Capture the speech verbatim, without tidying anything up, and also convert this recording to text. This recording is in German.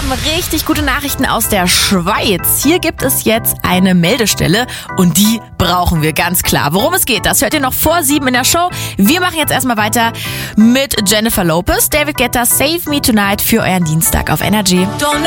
haben richtig gute Nachrichten aus der Schweiz. Hier gibt es jetzt eine Meldestelle und die brauchen wir ganz klar. Worum es geht, das hört ihr noch vor sieben in der Show. Wir machen jetzt erstmal weiter mit Jennifer Lopez, David Guetta, Save Me Tonight für euren Dienstag auf Energy.